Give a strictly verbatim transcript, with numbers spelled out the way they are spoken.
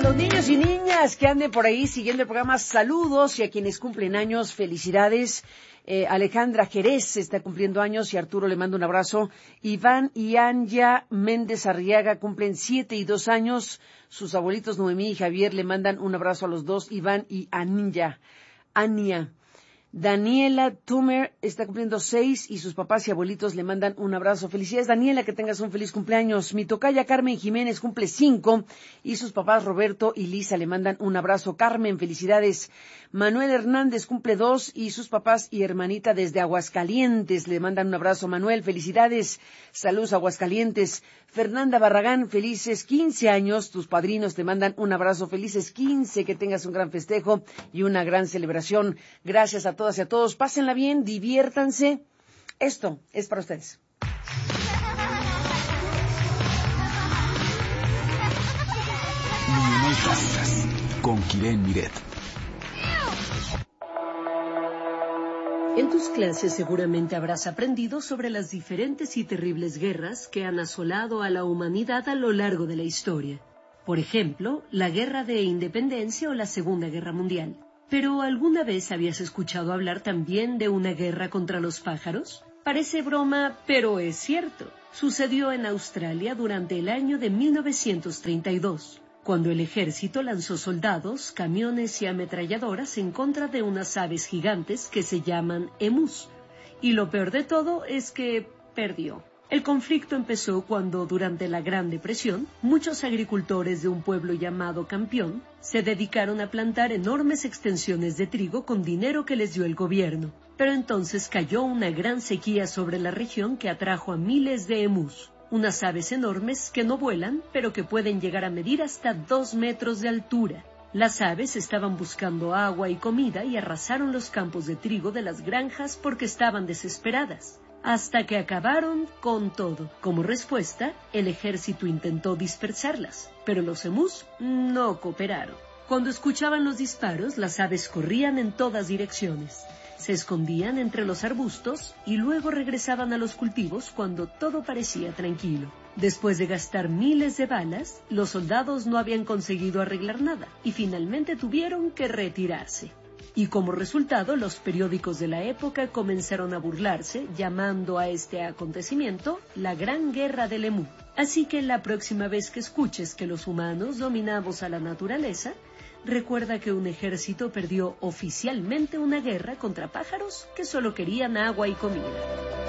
los niños y niñas que anden por ahí siguiendo el programa, saludos, y a quienes cumplen años, felicidades. Eh, Alejandra Jerez está cumpliendo años y Arturo le manda un abrazo. Iván y Anya Méndez Arriaga cumplen siete y dos años. Sus abuelitos Noemí y Javier le mandan un abrazo a los dos, Iván y Anya. Ania. Daniela Tumer está cumpliendo seis y sus papás y abuelitos le mandan un abrazo. Felicidades, Daniela, que tengas un feliz cumpleaños. Mi tocaya Carmen Jiménez cumple cinco y sus papás Roberto y Lisa le mandan un abrazo. Carmen, felicidades. Manuel Hernández cumple dos y sus papás y hermanita desde Aguascalientes le mandan un abrazo. Manuel, felicidades. Saludos, Aguascalientes. Fernanda Barragán, felices quince años. Tus padrinos te mandan un abrazo. Felices quince, que tengas un gran festejo y una gran celebración. Gracias a todas y a todos. Pásenla bien, diviértanse. Esto es para ustedes. Niñas con Kiren Miret. En tus clases seguramente habrás aprendido sobre las diferentes y terribles guerras que han asolado a la humanidad a lo largo de la historia. Por ejemplo, la Guerra de Independencia o la Segunda Guerra Mundial. ¿Pero alguna vez habías escuchado hablar también de una guerra contra los pájaros? Parece broma, pero es cierto. Sucedió en Australia durante el año de mil novecientos treinta y dos. Cuando el ejército lanzó soldados, camiones y ametralladoras en contra de unas aves gigantes que se llaman emus. Y lo peor de todo es que perdió. El conflicto empezó cuando, durante la Gran Depresión, muchos agricultores de un pueblo llamado Campión se dedicaron a plantar enormes extensiones de trigo con dinero que les dio el gobierno. Pero entonces cayó una gran sequía sobre la región que atrajo a miles de emus. Unas aves enormes que no vuelan, pero que pueden llegar a medir hasta dos metros de altura. Las aves estaban buscando agua y comida y arrasaron los campos de trigo de las granjas porque estaban desesperadas, hasta que acabaron con todo. Como respuesta, el ejército intentó dispersarlas, pero los emus no cooperaron. Cuando escuchaban los disparos, las aves corrían en todas direcciones. Se escondían entre los arbustos y luego regresaban a los cultivos cuando todo parecía tranquilo. Después de gastar miles de balas, los soldados no habían conseguido arreglar nada y finalmente tuvieron que retirarse. Y como resultado, los periódicos de la época comenzaron a burlarse, llamando a este acontecimiento la Gran Guerra del Emú. Así que la próxima vez que escuches que los humanos dominamos a la naturaleza, recuerda que un ejército perdió oficialmente una guerra contra pájaros que solo querían agua y comida.